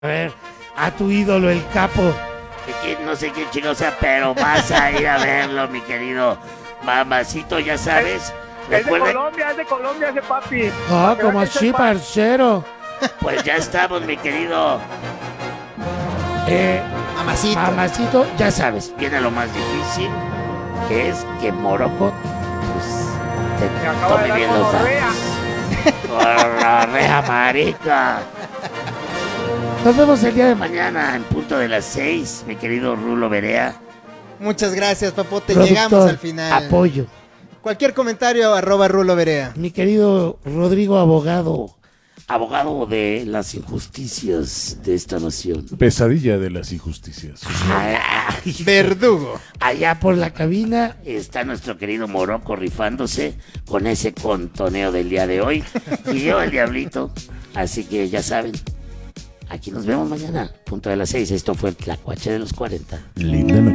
A ver, a tu ídolo, el capo. No sé qué chico sea, pero vas a ir a verlo, mi querido mamacito, ya sabes. Es de Colombia ese papi. Ah, Para que como veas que es así, el parcero. Pues ya estamos, mi querido. Mamacito, ya sabes, viene lo más difícil, que es que Morocco, pues, Me te acaba de tome dar bien los gonorrea. datos. Gonorrea, marica. Nos vemos el día de mañana en punto de las 6, mi querido Rulo Berea. Muchas gracias, Papote. Productor, Llegamos al final. Apoyo. Cualquier comentario, @ruloberea. Mi querido Rodrigo Abogado, abogado de las injusticias de esta nación. Pesadilla de las injusticias. Ay, Verdugo. allá por la cabina está nuestro querido Morocco rifándose con ese contoneo del día de hoy. Y yo, el Diablito. Así que ya saben, aquí nos vemos mañana, punto de las 6. Esto fue el Tlacuache de los 40. Linda noche.